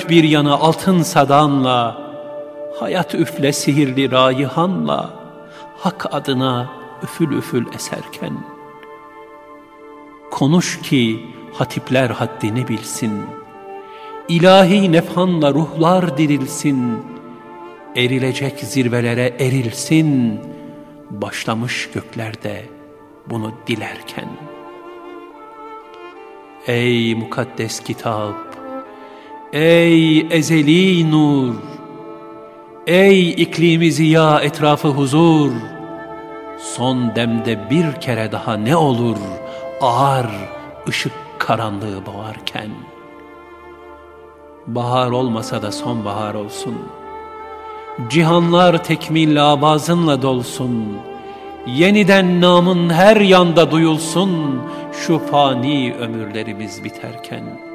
dört bir yana altın sadanla, hayat üfle sihirli rayhanla, hak adına üfül üfül eserken. Konuş ki hatipler haddini bilsin, ilahi nefhanla ruhlar dirilsin, erilecek zirvelere erilsin, başlamış göklerde bunu dilerken. Ey mukaddes kitap, ey ezeli nur, ey iklimi ziya etrafı huzur, son demde bir kere daha ne olur ağar ışık karanlığı boğarken. Bahar olmasa da sonbahar olsun, cihanlar tekmil avazınla dolsun, yeniden namın her yanda duyulsun, şu fani ömürlerimiz biterken.